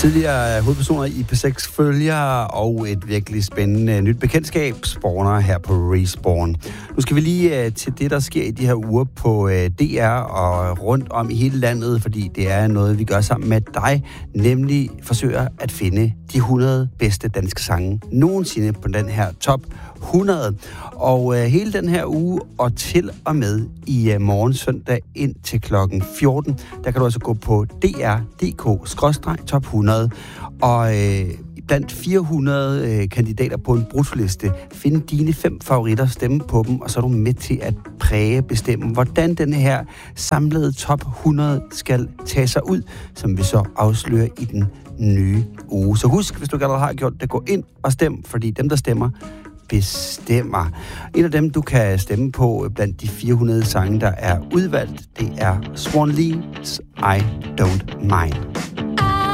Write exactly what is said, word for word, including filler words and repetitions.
Tidligere hovedpersoner i P seks følger og et virkelig spændende nyt bekendtskab spawner her på Respawn. Nu skal vi lige uh, til det, der sker i de her uger på uh, D R og rundt om i hele landet, fordi det er noget, vi gør sammen med dig, nemlig forsøger at finde de hundrede bedste danske sange nogensinde på den her top hundrede. Og uh, hele den her uge og til og med i uh, morgen søndag ind til klokken fjorten, der kan du altså gå på d r punktum d k skråstreg top hundrede og øh, blandt fire hundrede øh, kandidater på en bruttoliste finde dine fem favoritter, stemme på dem, og så er du med til at præge, bestemme, hvordan den her samlede top hundrede skal tage sig ud, som vi så afslører i den nye uge. Så husk, hvis du ikke allerede har gjort det, gå ind og stem, fordi dem, der stemmer, bestemmer. En af dem, du kan stemme på blandt de fire hundrede sange, der er udvalgt, det er Swan Lee's I Don't Mind.